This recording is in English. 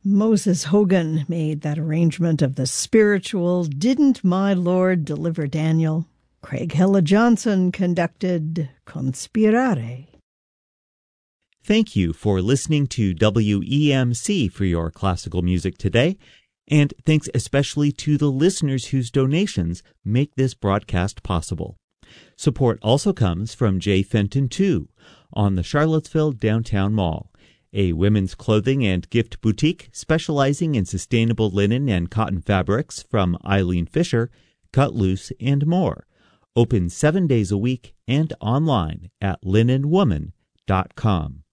Moses Hogan made that arrangement of the spiritual Didn't My Lord Deliver Daniel? Craig Hella Johnson conducted Conspirare. Thank you for listening to WEMC for your classical music today, and thanks especially to the listeners whose donations make this broadcast possible. Support also comes from J. Fenton 2 on the Charlottesville Downtown Mall, a women's clothing and gift boutique specializing in sustainable linen and cotton fabrics from Eileen Fisher, Cut Loose, and more. Open 7 days a week and online at linenwoman.com.